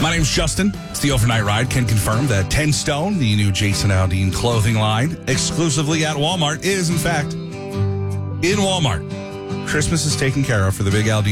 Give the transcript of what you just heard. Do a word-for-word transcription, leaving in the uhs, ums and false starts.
My name's Justin. It's the Overnight Ride. Can confirm that ten Stone, the new Jason Aldean clothing line, exclusively at Walmart, is, in fact, in Walmart. Christmas is taken care of for the big Aldean